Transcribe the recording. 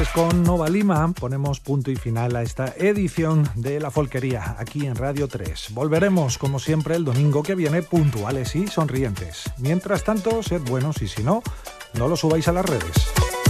Con Nova Lima ponemos punto y final a esta edición de La Folquería aquí en Radio 3. Volveremos, como siempre, el domingo que viene, puntuales y sonrientes. Mientras tanto, sed buenos y si no, no lo subáis a las redes.